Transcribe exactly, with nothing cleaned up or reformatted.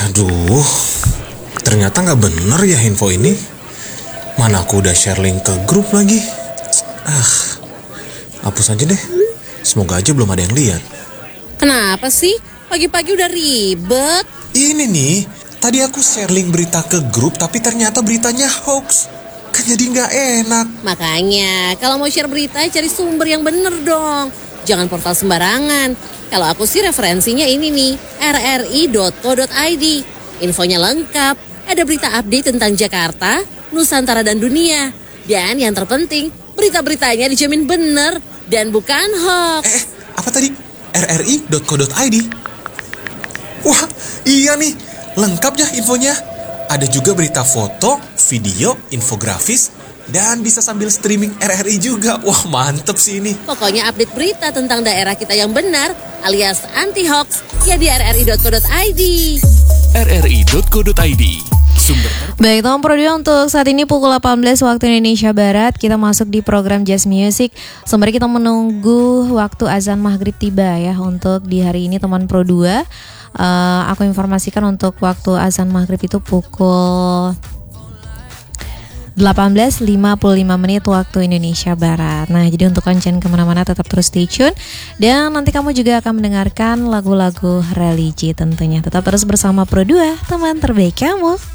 Aduh, ternyata gak bener ya info ini. Mana aku udah share link ke grup lagi. Ah, hapus aja deh. Semoga aja belum ada yang lihat. Kenapa sih? Pagi-pagi udah ribet. Ini nih, tadi aku share link berita ke grup tapi ternyata beritanya hoax. Kan jadi gak enak. Makanya, kalau mau share berita cari sumber yang bener dong. Jangan portal sembarangan. Kalau aku sih referensinya ini nih, r r i dot co dot i d. Infonya lengkap, ada berita update tentang Jakarta, Nusantara dan dunia. Dan yang terpenting, berita-beritanya dijamin bener dan bukan hoax. Eh, apa tadi? r r i dot co dot i d. Wah, iya nih, lengkap ya infonya. Ada juga berita foto, video, infografis, dan bisa sambil streaming R R I juga. Wah, mantep sih ini. Pokoknya update berita tentang daerah kita yang benar alias anti-hoax ya di r r i dot co dot i d. r r i dot co dot i d. Sumber. Baik, teman Pro dua untuk saat ini pukul delapan belas waktu Indonesia Barat. Kita masuk di program Jazz Music. Sembari kita menunggu waktu azan maghrib tiba ya. Untuk di hari ini teman Pro dua, uh, aku informasikan untuk waktu azan maghrib itu pukul delapan belas lima puluh lima menit waktu Indonesia Barat. Nah, jadi untuk jangan kemana-mana, tetap terus stay tune. Dan nanti kamu juga akan mendengarkan lagu-lagu religi tentunya. Tetap terus bersama Pro dua, teman terbaik kamu.